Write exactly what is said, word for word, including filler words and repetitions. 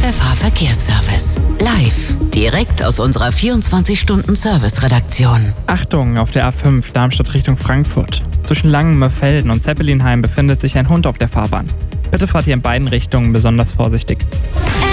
Pfeffer Verkehrsservice. Live, direkt aus unserer vierundzwanzig-Stunden-Service-Redaktion. Achtung, auf der A fünf Darmstadt Richtung Frankfurt. Zwischen Langenmörfelden und Zeppelinheim befindet sich ein Hund auf der Fahrbahn. Bitte fahrt ihr in beiden Richtungen besonders vorsichtig.